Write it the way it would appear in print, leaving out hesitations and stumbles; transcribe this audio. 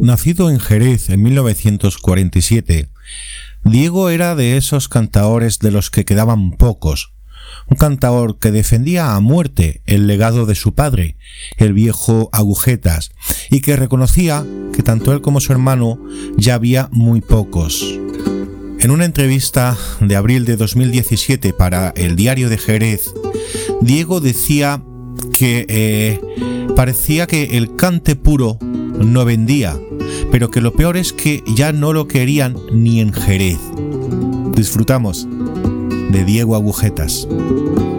Nacido en Jerez en 1947, Diego era de esos cantaores de los que quedaban pocos, un cantaor que defendía a muerte el legado de su padre, el viejo Agujetas, y que reconocía que tanto él como su hermano ya había muy pocos. En una entrevista de abril de 2017 para el Diario de Jerez, Diego decía que parecía que el cante puro no vendía, pero que lo peor es que ya no lo querían ni en Jerez. Disfrutamos de Diego Agujetas.